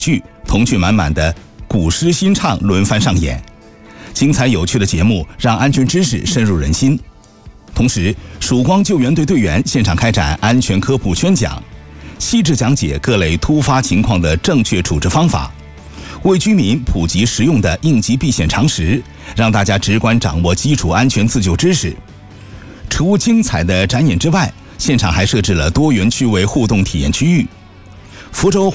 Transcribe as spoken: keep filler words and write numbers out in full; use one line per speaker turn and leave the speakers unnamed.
剧，童趣满满的古诗新唱轮番上演，精彩有趣的节目让安全知识深入人心。同时，曙光救援队队员现场开展安全科普宣讲，细致讲解各类突发情况的正确处置方法，为居民普及实用的应急避险常识，让大家直观掌握基础安全自救知识。除精彩的展演之外，现场还设置了多元趣味互动体验区域。福州